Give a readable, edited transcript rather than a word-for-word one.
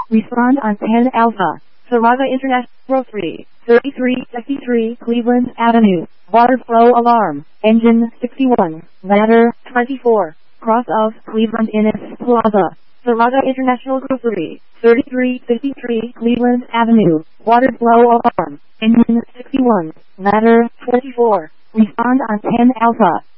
Respond on 10 Alpha. Saraga International Grocery, 3353 Cleveland Avenue. Water flow alarm. Engine 61. Ladder 24. Cross of Cleveland Innis Plaza. Saraga International Grocery, 3353 Cleveland Avenue. Water flow alarm. Engine 61. Ladder 24. Respond on 10 Alpha.